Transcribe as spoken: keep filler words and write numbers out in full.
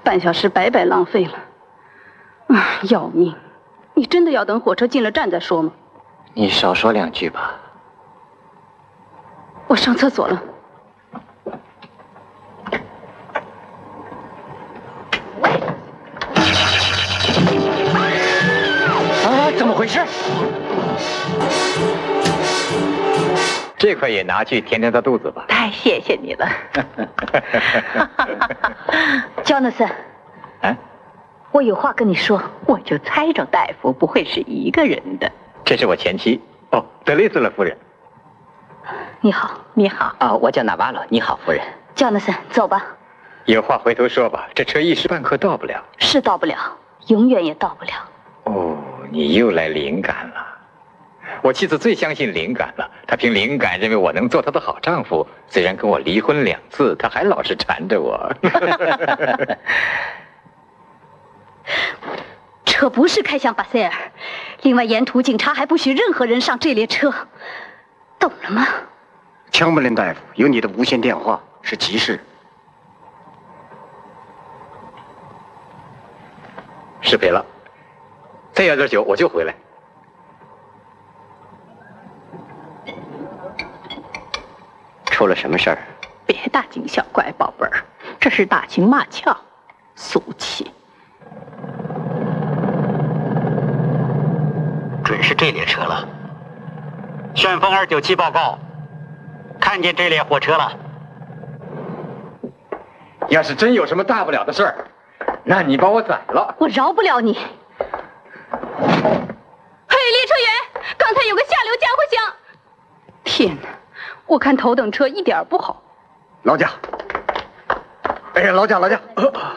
半小时白白浪费了。啊，要命！你真的要等火车进了站再说吗？ 你少说两句吧。 我上厕所了。 啊，怎么回事？这块也拿去填填他肚子吧。 太谢谢你了。Jonathan， 啊， 我有话跟你说。我就猜着大夫不会是一个人的。 这是我前妻哦，德雷斯勒夫人。 你好，你好。 啊，我叫纳瓦罗。你好，夫人。 Jonathan， 走吧。 有话回头说吧，这车一时半刻到不了。 是到不了，永远也到不了。 哦，你又来灵感了。我妻子最相信灵感了，她凭灵感认为我能做她的好丈夫。虽然跟我离婚两次，她还老是缠着我。 车不是开向巴塞尔，另外沿途警察还不许任何人上这列车，懂了吗？ 枪布林大夫，有你的无线电话，是急事。 失陪了，再要点酒我就回来。 出了什么事儿？ 别大惊小怪，宝贝儿，这是打情骂俏，俗气。 准是这列车了。旋风二九七报告，看见这列火车了。 要是真有什么大不了的事儿，那你把我宰了。 我饶不了你。嘿，列车员，刚才有个下流家伙响。 天哪！我看头等车一点不好。 劳驾，哎呀，劳驾，劳驾。呃